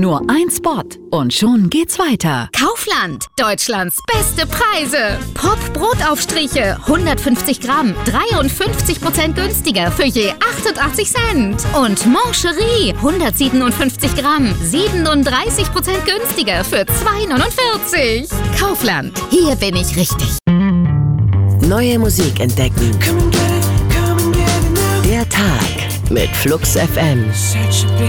Nur ein Spot und schon geht's weiter. Kaufland, Deutschlands beste Preise. Pop-Brotaufstriche, 150 Gramm, 53% günstiger für je 88 Cent. Und Mancherie, 157 Gramm, 37% günstiger für 2,49. Kaufland, hier bin ich richtig. Neue Musik entdecken. Der Tag mit Flux FM.